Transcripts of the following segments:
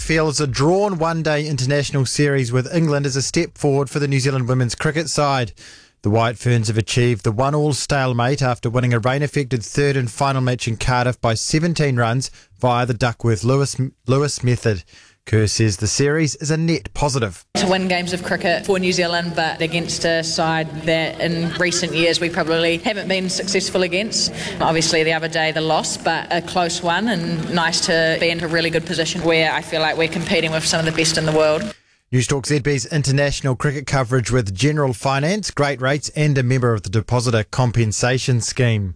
feels a drawn one-day international series with England is a step forward for the New Zealand women's cricket side. The White Ferns have achieved the 1-1 stalemate after winning a rain-affected third and final match in Cardiff by 17 runs via the Duckworth-Lewis method. Kerr says the series is a net positive. To win games of cricket for New Zealand, but against a side that in recent years we probably haven't been successful against. Obviously the other day the loss, but a close one, and nice to be in a really good position where I feel like we're competing with some of the best in the world. Newstalk ZB's international cricket coverage with General Finance, great rates and a member of the Depositor Compensation Scheme.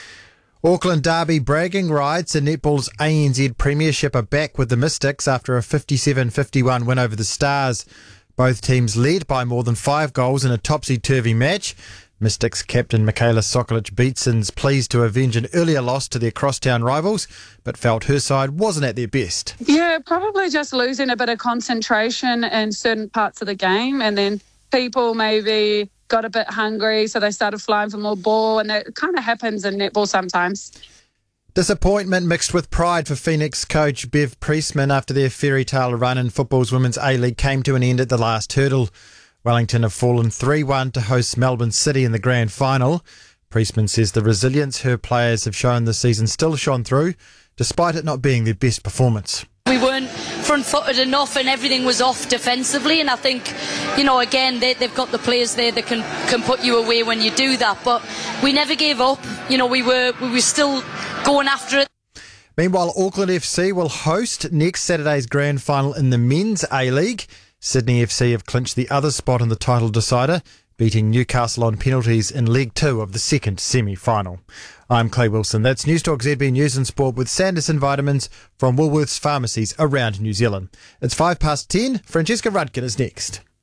Auckland Derby bragging rights in netball's ANZ Premiership are back with the Mystics after a 57-51 win over the Stars. Both teams led by more than 5 goals in a topsy-turvy match. Mystics captain Michaela Sokolic-Beatson's pleased to avenge an earlier loss to their crosstown rivals, but felt her side wasn't at their best. Yeah, probably just losing a bit of concentration in certain parts of the game, and then people maybe got a bit hungry, so they started flying for more ball, and that kind of happens in netball sometimes. Disappointment mixed with pride for Phoenix coach Bev Priestman after their fairy tale run in football's Women's A-League came to an end at the last hurdle. Wellington have fallen 3-1 to host Melbourne City in the grand final. Priestman says the resilience her players have shown this season still shone through, despite it not being their best performance. We weren't front-footed enough and everything was off defensively, and I think, again, they've got the players there that can put you away when you do that, but we never gave up. We were still going after it. Meanwhile, Auckland FC will host next Saturday's grand final in the Men's A-League. Sydney FC have clinched the other spot in the title decider, beating Newcastle on penalties in League 2 of the second semi-final. I'm Clay Wilson. That's Newstalk ZB News and Sport with Sanderson Vitamins from Woolworths pharmacies around New Zealand. It's 10:05. Francesca Rudkin is next.